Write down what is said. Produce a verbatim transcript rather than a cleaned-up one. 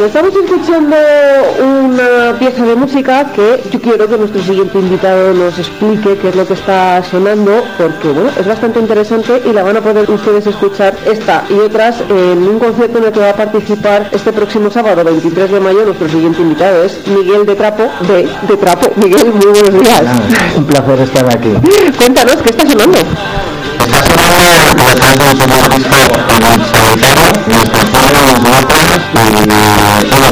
Bueno, estamos escuchando una pieza de música que yo quiero que nuestro siguiente invitado nos explique qué es lo que está sonando, porque bueno, es bastante interesante y la van a poder ustedes escuchar esta y otras en un concierto en el que va a participar este próximo sábado veintitrés de mayo. Nuestro siguiente invitado es Miguel de Trapo, de, de Trapo. Miguel, muy buenos días. Es un placer estar aquí. Cuéntanos, ¿qué está sonando? Está sonando lo que es un disco en solitario, nuestra forma, las notas y